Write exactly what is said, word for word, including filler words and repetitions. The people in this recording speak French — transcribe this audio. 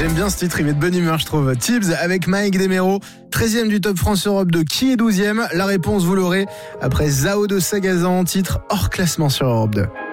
J'aime bien ce titre, il met de bonne humeur, je trouve. Tibbs avec Mike Demero, treizième du Top France Europe deux. Qui est douzième? La réponse, vous l'aurez après Zao de Sagazan, titre hors classement sur Europe deux.